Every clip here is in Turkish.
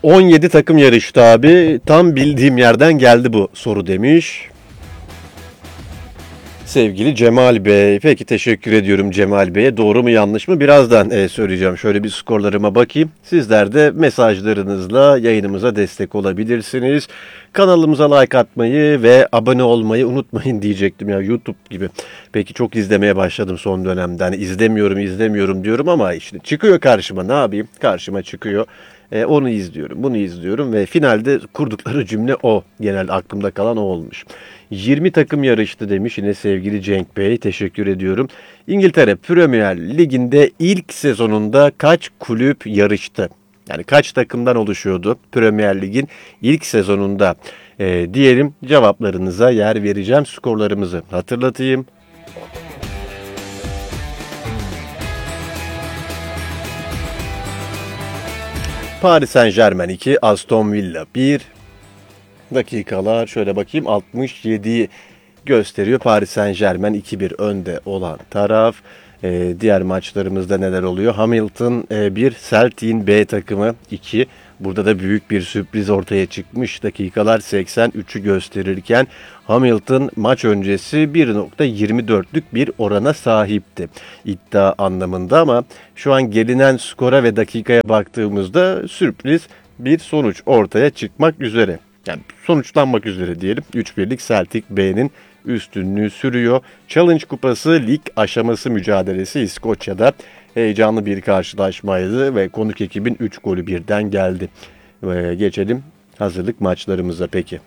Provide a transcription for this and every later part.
17 takım yarıştı abi. Tam bildiğim yerden geldi bu soru demiş. Sevgili Cemal Bey. Peki teşekkür ediyorum Cemal Bey'e. Doğru mu yanlış mı? Birazdan söyleyeceğim. Şöyle bir skorlarıma bakayım. Sizler de mesajlarınızla yayınımıza destek olabilirsiniz. Kanalımıza like atmayı ve abone olmayı unutmayın diyecektim ya, YouTube gibi. Peki çok izlemeye başladım son dönemde. Hani izlemiyorum diyorum ama işte çıkıyor karşıma, ne yapayım? Karşıma çıkıyor. Onu izliyorum, bunu izliyorum ve finalde kurdukları cümle o. Genelde aklımda kalan o olmuş. 20 takım yarıştı demiş yine sevgili Cenk Bey. Teşekkür ediyorum. İngiltere Premier Ligi'nde ilk sezonunda kaç kulüp yarıştı? Yani kaç takımdan oluşuyordu Premier Lig'in ilk sezonunda? Diyelim, cevaplarınıza yer vereceğim. Skorlarımızı hatırlatayım. Paris Saint-Germain 2, Aston Villa 1. Dakikalar şöyle bakayım, 67'yi gösteriyor. Paris Saint-Germain 2-1 önde olan taraf. Diğer maçlarımızda neler oluyor? Hamilton 1, Celtic'in B takımı 2. Burada da büyük bir sürpriz ortaya çıkmış. Dakikalar 83'ü gösterirken Hamilton maç öncesi 1.24'lük bir orana sahipti iddia anlamında, ama şu an gelinen skora ve dakikaya baktığımızda sürpriz bir sonuç ortaya çıkmak üzere. Yani sonuçlanmak üzere diyelim. 3-1'lik Celtic B'nin üstünlüğü sürüyor. Challenge Kupası lig aşaması mücadelesi İskoçya'da heyecanlı bir karşılaşmaydı ve konuk ekibin 3 golü birden geldi. Geçelim hazırlık maçlarımıza peki.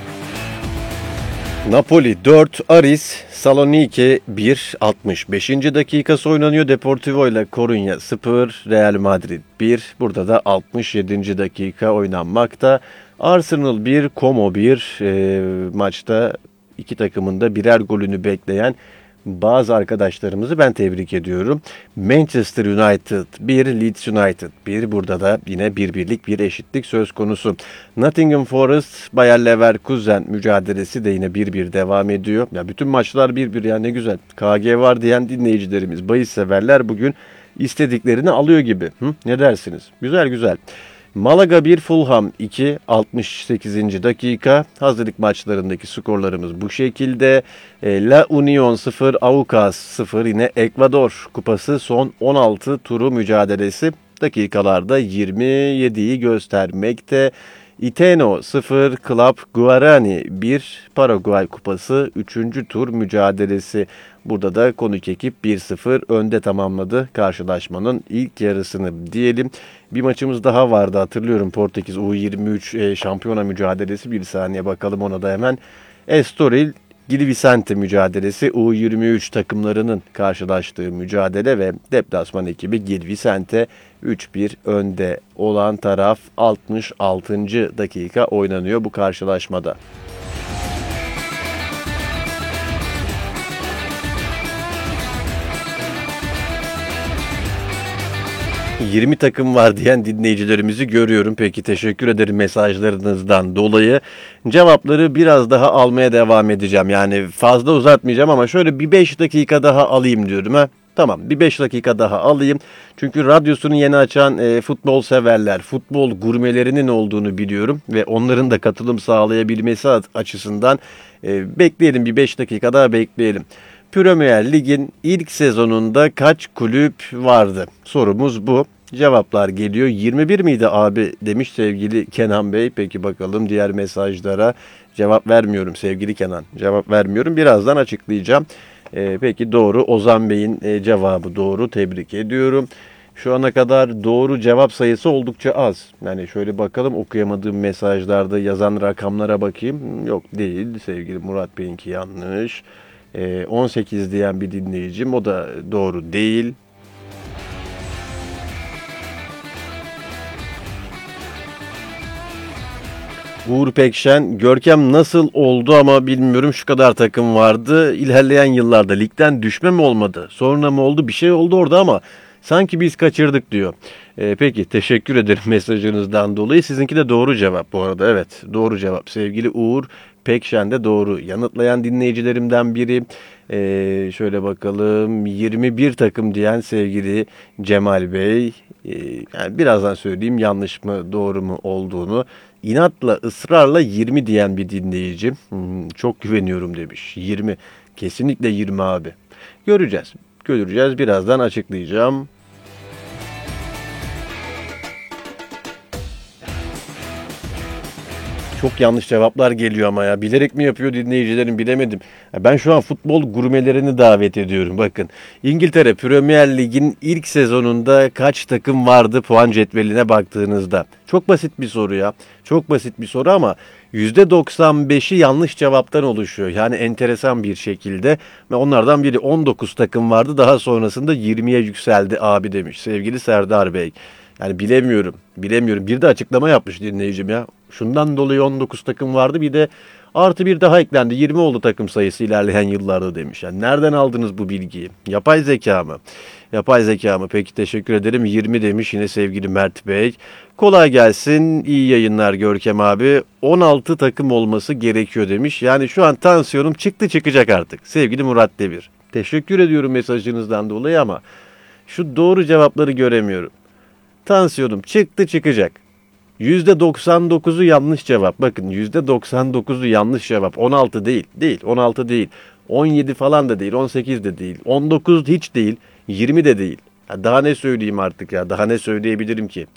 Napoli 4, Aris Saloniki 1, 65. dakikası oynanıyor. Deportivo ile Coruña 0, Real Madrid 1. Burada da 67. dakika oynanmakta. Arsenal 1, Como 1. Maçta iki takımın da birer golünü bekleyen bazı arkadaşlarımızı ben tebrik ediyorum. Manchester United 1, Leeds United 1. Burada da yine 1-1'lik bir eşitlik söz konusu. Nottingham Forest, Bayer Leverkusen mücadelesi de yine 1-1 devam ediyor. Ya bütün maçlar 1-1 ya, ne güzel. KG var diyen dinleyicilerimiz, bahis severler bugün istediklerini alıyor gibi. Ne dersiniz? Güzel güzel. Malaga 1, Fulham 2, 68. dakika. Hazırlık maçlarındaki skorlarımız bu şekilde. La Union 0, Aucas 0. Yine Ekvador Kupası son 16 turu mücadelesi dakikalarda 27'yi göstermekte. Iteno 0, Club Guarani 1, Paraguay Kupası 3. tur mücadelesi. Burada da konuk ekip 1-0 önde tamamladı karşılaşmanın ilk yarısını diyelim. Bir maçımız daha vardı, hatırlıyorum, Portekiz U23 şampiyona mücadelesi. Bir saniye bakalım ona da hemen. Estoril Gil Vicente mücadelesi, U23 takımlarının karşılaştığı mücadele ve deplasman ekibi Gil Vicente 3-1 önde olan taraf. 66. dakika oynanıyor bu karşılaşmada. 20 takım var diyen dinleyicilerimizi görüyorum. Peki teşekkür ederim mesajlarınızdan dolayı. Cevapları biraz daha almaya devam edeceğim. Yani fazla uzatmayacağım ama şöyle bir 5 dakika daha alayım diyorum ha. Tamam, bir 5 dakika daha alayım. Çünkü radyosunu yeni açan futbol severler, futbol gurmelerinin olduğunu biliyorum. Ve onların da katılım sağlayabilmesi açısından bekleyelim, bir 5 dakika daha bekleyelim. Premier Lig'in ilk sezonunda kaç kulüp vardı? Sorumuz bu. Cevaplar geliyor. 21 miydi abi demiş sevgili Kenan Bey. Peki bakalım diğer mesajlara. Cevap vermiyorum sevgili Kenan. Cevap vermiyorum. Birazdan açıklayacağım. Peki doğru. Ozan Bey'in cevabı doğru. Tebrik ediyorum. Şu ana kadar doğru cevap sayısı oldukça az. Yani şöyle bakalım, okuyamadığım mesajlarda yazan rakamlara bakayım. Yok, değil. Sevgili Murat Bey'inki yanlış. 18 diyen bir dinleyicim, o da doğru değil. Uğur Pekşen, Görkem nasıl oldu ama bilmiyorum, şu kadar takım vardı. İlerleyen yıllarda ligden düşme mi olmadı? Sonra mı oldu? Bir şey oldu orada ama sanki biz kaçırdık diyor. Peki teşekkür ederim mesajınızdan dolayı. Sizinki de doğru cevap bu arada. Evet, doğru cevap sevgili Uğur Pekşen de doğru yanıtlayan dinleyicilerimden biri. Şöyle bakalım, 21 takım diyen sevgili Cemal Bey. Yani birazdan söyleyeyim yanlış mı doğru mu olduğunu. İnatla ısrarla 20 diyen bir dinleyici. Çok güveniyorum demiş. 20, kesinlikle 20 abi. Göreceğiz. Göreceğiz, birazdan açıklayacağım. Çok yanlış cevaplar geliyor ama ya. Bilerek mi yapıyor dinleyicilerim, bilemedim. Ya ben şu an futbol gurmelerini davet ediyorum. Bakın, İngiltere Premier Lig'in ilk sezonunda kaç takım vardı puan cetveline baktığınızda? Çok basit bir soru ya. Çok basit bir soru ama %95'i yanlış cevaptan oluşuyor. Yani enteresan bir şekilde. Ve onlardan biri 19 takım vardı. Daha sonrasında 20'ye yükseldi abi demiş sevgili Serdar Bey. Yani bilemiyorum. Bilemiyorum. Bir de açıklama yapmış dinleyicim ya. Şundan dolayı 19 takım vardı. Bir de artı bir daha eklendi. 20 oldu takım sayısı ilerleyen yıllarda demiş. Yani nereden aldınız bu bilgiyi? Yapay zeka mı? Yapay zeka mı? Peki, teşekkür ederim. 20 demiş yine sevgili Mert Bey. Kolay gelsin. İyi yayınlar Görkem abi. 16 takım olması gerekiyor demiş. Yani şu an tansiyonum çıktı çıkacak artık. Sevgili Murat Devir. Teşekkür ediyorum mesajınızdan dolayı ama şu doğru cevapları göremiyorum. Tansiyonum çıktı çıkacak. %99'u yanlış cevap. Bakın, %99'u yanlış cevap. 16 değil. Değil. 16 değil. 17 falan da değil. 18 de değil. 19 hiç değil. 20 de değil. Ya daha ne söyleyeyim artık ya? Daha ne söyleyebilirim ki?